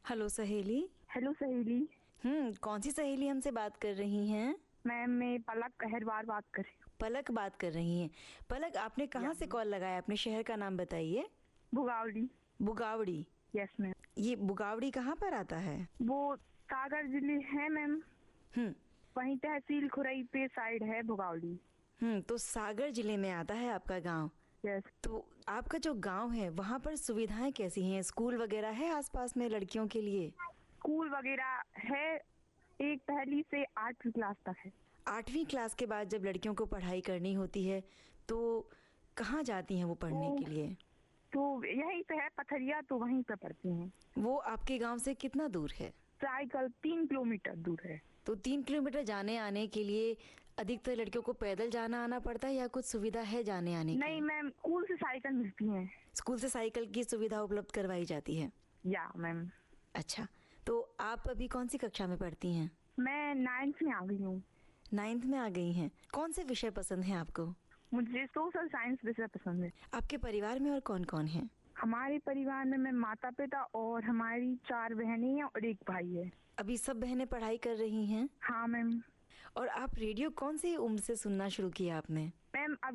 Hello सहेली। Hello सहेली। कौन सी सहेली हमसे बात कर रही हैं? मैम मैं पलक अहिरवार बात कर रही हूँ। पलक बात कर रही हैं। पलक, आपने कहाँ से कॉल लगाया? अपने शहर का नाम बताइए। भुगावड़ी। बुगावड़ी। Yes ma'am. ये बुगावड़ी कहाँ पर आता है? वो सागर जिले है मैम। हम्म वहीं तहसील खुरई पे साइड है भुगावड़ी। तो सागर जिले में आता है आपका गांव। यस। तो आपका जो गांव है वहाँ पर सुविधाएं कैसी हैं? स्कूल वगैरह है आसपास में लड़कियों के लिए? स्कूल वगैरह है, एक पहली से 8वीं क्लास तक है। 8वीं क्लास के बाद जब लड़कियों को पढ़ाई करनी होती है तो कहाँ जाती हैं वो पढ़ने के लिए? तो यहीं पे है पथरिया, तो वहीं पे पढ़ती हैं। वो आपके गांव से कितना दूर है? साइकिल 3 किलोमीटर दूर है। तो 3 किलोमीटर जाने आने के लिए अधिकतर लड़कियों को पैदल जाना आना पड़ता है या कुछ सुविधा है जाने आने की? नहीं मैम, स्कूल से साइकिल मिलती है। स्कूल से साइकिल की सुविधा उपलब्ध करवाई जाती है। या मैम। अच्छा, तो आप अभी कौन सी कक्षा में पढ़ती हैं? मैं 9th में आ गई हूँ। 9th में आ गई हैं। कौन से विषय पसंद हैं आपको? मुझे सोशल साइंस विषय पसंद है। आपके परिवार में और कौन कौन है? हमारे परिवार में मैं माता पिता और हमारी 4 बहनें हैं और एक भाई है। अभी सब बहनें पढ़ाई कर रही हैं? हाँ मैम। और आप रेडियो कौन सी उम्र से सुनना शुरू किया आपने? मैम